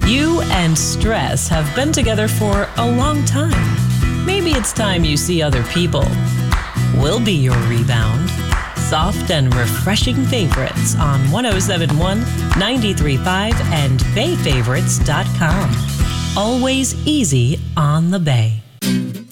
You and stress have been together for a long time. Maybe it's time you see other people. We'll be your rebound. Soft and refreshing favorites on 107.1, 93.5, and BayFavorites.com. Always easy on the Bay.